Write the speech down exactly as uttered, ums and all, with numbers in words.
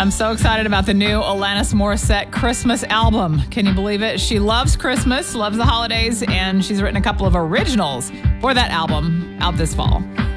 I'm so excited about the new Alanis Morissette Christmas album. Can you believe it? She loves Christmas, loves the holidays, and she's written a couple of originals for that album out this fall.